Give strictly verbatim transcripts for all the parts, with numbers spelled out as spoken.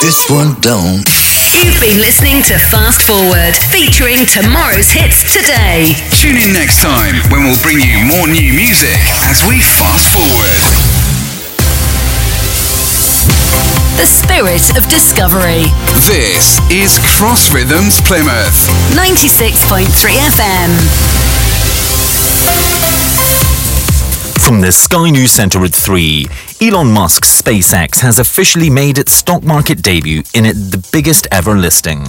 this one don't. You've been listening to Fast Forward, featuring tomorrow's hits today. Tune in next time when we'll bring you more new music as we fast forward. The spirit of discovery. This is Cross Rhythms Plymouth. ninety-six point three F M. From the Sky News Centre at three, Elon Musk's SpaceX has officially made its stock market debut in it, the biggest ever listing.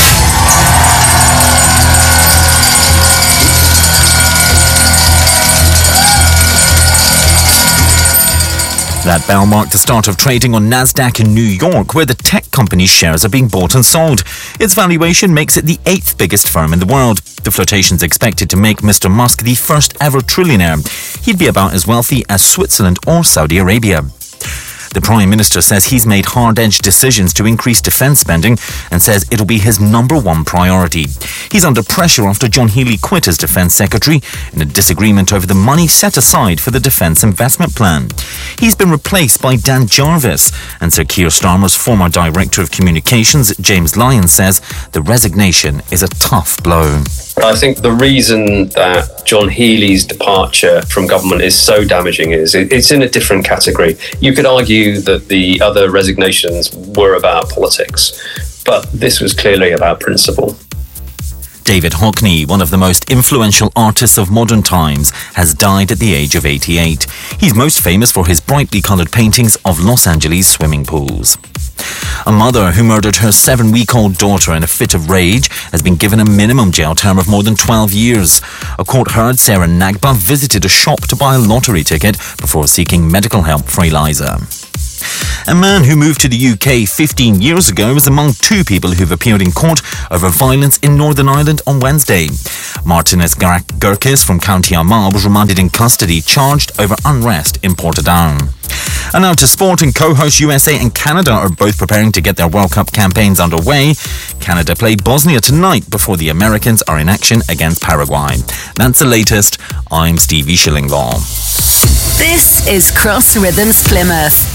That bell marked the start of trading on NASDAQ in New York, where the tech company's shares are being bought and sold. Its valuation makes it the eighth biggest firm in the world. The flotation's expected to make Mister Musk the first ever trillionaire. He'd be about as wealthy as Switzerland or Saudi Arabia. The Prime Minister says he's made hard-edged decisions to increase defence spending and says it'll be his number one priority. He's under pressure after John Healey quit as Defence Secretary in a disagreement over the money set aside for the Defence Investment Plan. He's been replaced by Dan Jarvis, and Sir Keir Starmer's former Director of Communications, James Lyons, says the resignation is a tough blow. I think the reason that John Healey's departure from government is so damaging is it's in a different category. You could argue that the other resignations were about politics, but this was clearly about principle. David Hockney, one of the most influential artists of modern times, has died at the age of eighty-eight. He's most famous for his brightly coloured paintings of Los Angeles swimming pools. A mother who murdered her seven-week-old daughter in a fit of rage has been given a minimum jail term of more than twelve years. A court heard Sarah Nagba visited a shop to buy a lottery ticket before seeking medical help for Eliza. A man who moved to the U K fifteen years ago was among two people who've appeared in court over violence in Northern Ireland on Wednesday. Martinez Gurkis from County Armagh was remanded in custody, charged over unrest in Portadown. And now to sport, and co-host U S A and Canada are both preparing to get their World Cup campaigns underway. Canada play Bosnia tonight before the Americans are in action against Paraguay. That's the latest. I'm Stevie Shillinglaw. This is Cross Rhythms Plymouth.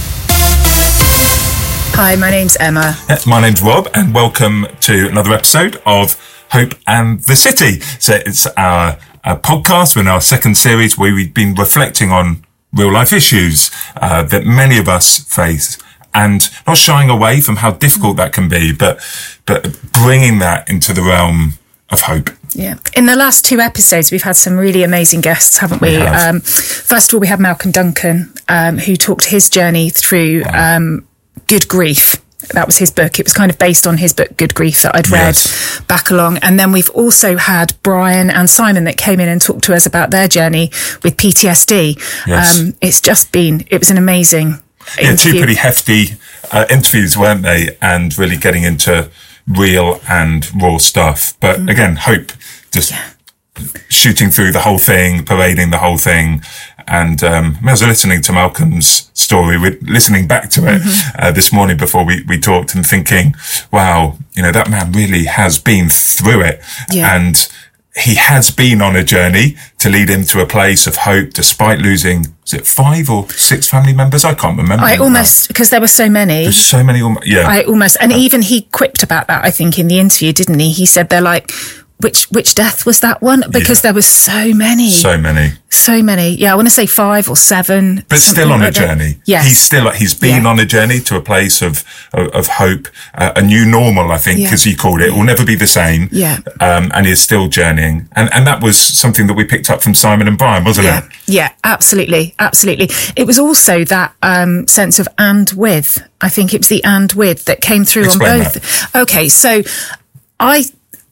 Hi, my name's Emma. My name's Rob, and welcome to another episode of Hope and the City. So it's our, our podcast. We're in our second series where we've been reflecting on real life issues uh, that many of us face, and not shying away from how difficult that can be, but but bringing that into the realm of hope. Yeah. In the last two episodes, we've had some really amazing guests, haven't we? we have. um, first of all, we had Malcolm Duncan, um, who talked his journey through um, Good Grief. That was his book. It was kind of based on his book, Good Grief, that I'd read yes. back along. And then we've also had Brian and Simon that came in and talked to us about their journey with P T S D. Yes. Um, it's just been, it was an amazing Yeah, interview. two pretty hefty uh, interviews, weren't they? And really getting into real and raw stuff. But mm. again, hope just yeah. shooting through the whole thing, parading the whole thing. And um, I was listening to Malcolm's story, we're listening back to it mm-hmm. uh, this morning before we, we talked, and thinking, wow, you know, that man really has been through it. Yeah. And he has been on a journey to lead him to a place of hope, despite losing, is it five or six family members? I can't remember. I almost, because there were so many. There's so many, yeah. I almost, and even he quipped about that, I think, in the interview, didn't he? He said they're like, which which death was that one? Because yeah. there was so many. So many. So many. Yeah, I want to say five or seven. But still on like a journey. Yes. He's still, he's been yeah. on a journey to a place of, of, of hope, uh, a new normal, I think, yeah. as he called it. It will never be the same. Yeah. Um, and he's still journeying. And, and that was something that we picked up from Simon and Brian, wasn't yeah. it? Yeah, absolutely. Absolutely. It was also that, um, sense of and with. I think it was the and with that came through Explain on both. That. Okay. So I,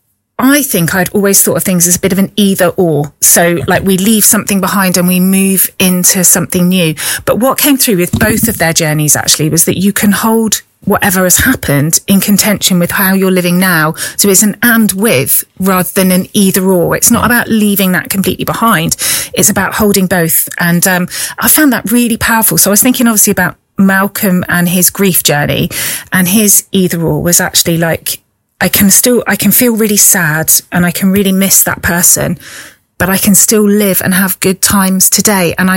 I think I'd always thought of things as a bit of an either or. So okay. like we leave something behind and we move into something new. But what came through with both of their journeys actually was that you can hold whatever has happened in contention with how you're living now. So it's an and with rather than an either or. It's not about leaving that completely behind. It's about holding both. And um, I found that really powerful. So I was thinking obviously about Malcolm and his grief journey, and his either or was actually like, I can still, I can feel really sad and I can really miss that person, but I can still live and have good times today. And I,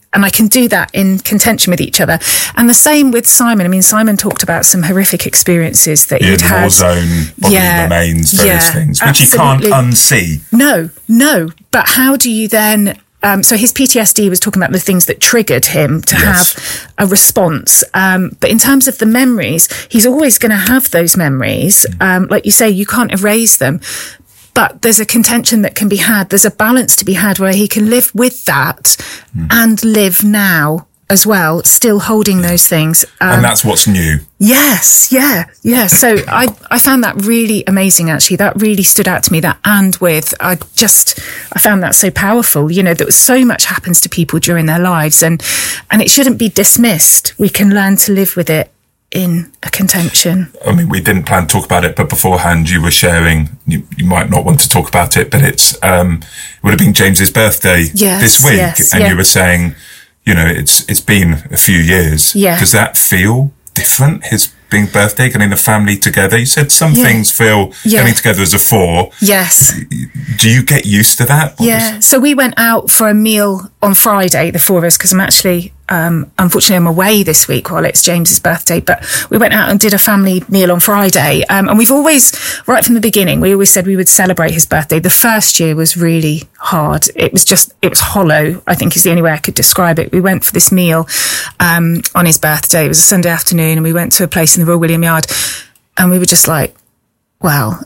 and I can do that in contention with each other. And the same with Simon. I mean, Simon talked about some horrific experiences that yeah, he'd the had. war zone, bodily Yeah, remains, various yeah, things, which absolutely. you can't unsee. No, no. But how do you then... Um, so his P T S D was talking about the things that triggered him to Yes. have a response. Um, but in terms of the memories, he's always going to have those memories. Um, like you say, you can't erase them. But there's a contention that can be had. There's a balance to be had where he can live with that mm. and live now as well, still holding those things. Um, and that's what's new. Yes, yeah, yeah. So I, I found that really amazing, actually. That really stood out to me, that and with. I just, I found that so powerful, you know, that so much happens to people during their lives and, and it shouldn't be dismissed. We can learn to live with it in a contention. I mean, we didn't plan to talk about it, but beforehand you were sharing, you, you might not want to talk about it, but it's, um, it would have been James's birthday yes, this week. Yes, and yeah. you were saying, you know, it's it's been a few years. Yeah. Does that feel different, his being birthday, getting the family together? You said some yeah. things feel yeah. getting together as a four. Yes. Do you get used to that? What yeah. was... So we went out for a meal on Friday, the four of us, because I'm actually, um, unfortunately, I'm away this week while it's James's birthday. But we went out and did a family meal on Friday. Um, and we've always, right from the beginning, we always said we would celebrate his birthday. The first year was really hard. It was just, it was hollow, I think is the only way I could describe it. We went for this meal um, on his birthday. It was a Sunday afternoon and we went to a place in the Royal William Yard and we were just like, wow.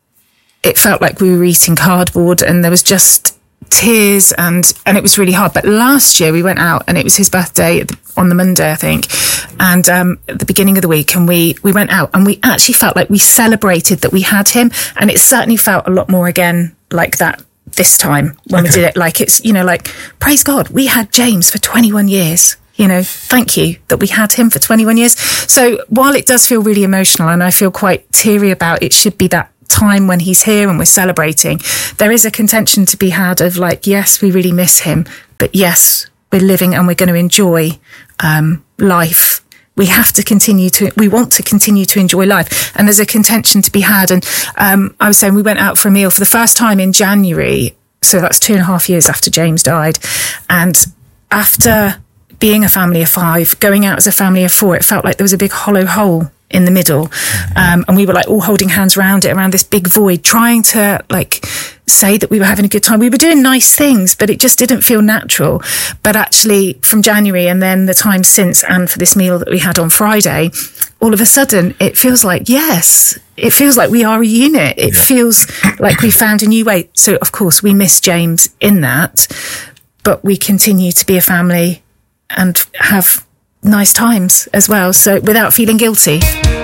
It felt like we were eating cardboard and there was just tears and, and it was really hard. But last year we went out and it was his birthday on the Monday, I think, and um, at the beginning of the week, and we, we went out and we actually felt like we celebrated that we had him, and it certainly felt a lot more again like that this time when okay. we did it. Like it's, you know, like, praise God, we had James for twenty-one years. You know, thank you that we had him for twenty-one years. So while it does feel really emotional and I feel quite teary about it, should be that time when he's here and we're celebrating, there is a contention to be had of like, yes, we really miss him, but yes, we're living and we're going to enjoy um, life. We have to continue to, we want to continue to enjoy life. And there's a contention to be had. And um, I was saying we went out for a meal for the first time in January. So that's two and a half years after James died. And after being a family of five, going out as a family of four, it felt like there was a big hollow hole in the middle. Um, and we were like all holding hands around it, around this big void, trying to like say that we were having a good time. We were doing nice things, but it just didn't feel natural. But actually from January and then the time since, and for this meal that we had on Friday, all of a sudden it feels like, yes, it feels like we are a unit. It yeah. feels like we found a new way. So of course we miss James in that, but we continue to be a family and have nice times as well, so without feeling guilty.